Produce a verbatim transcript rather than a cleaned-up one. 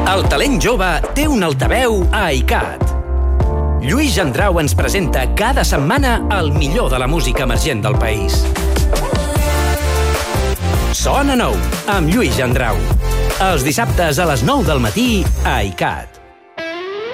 El talent jove té un altaveu a ICAT. Lluís Gendrau ens presenta cada setmana el millor de la música emergent del país. Sona nou, amb Lluís Gendrau. Els dissabtes a les nou del matí a ICAT.